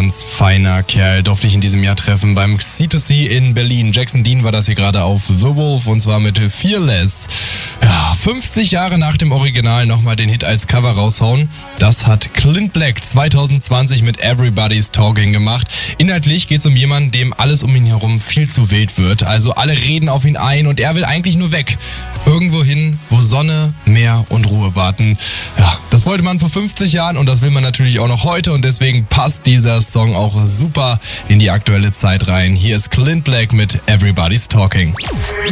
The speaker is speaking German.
ganz feiner Kerl, durfte ich in diesem Jahr treffen beim C2C in Berlin. Jackson Dean war das hier gerade auf The Wolf und zwar mit Fearless. Ja, 50 Jahre nach dem Original nochmal den Hit als Cover raushauen. Das hat Clint Black 2020 mit Everybody's Talking gemacht. Inhaltlich geht es um jemanden, dem alles um ihn herum viel zu wild wird. Also alle reden auf ihn ein und er will eigentlich nur weg. Irgendwo hin, wo Sonne, Meer und Ruhe warten. Ja, das wollte man vor 50 Jahren und das will man natürlich auch noch heute und deswegen passt dieser Song auch super in die aktuelle Zeit rein. Hier ist Clint Black mit Everybody's Talking.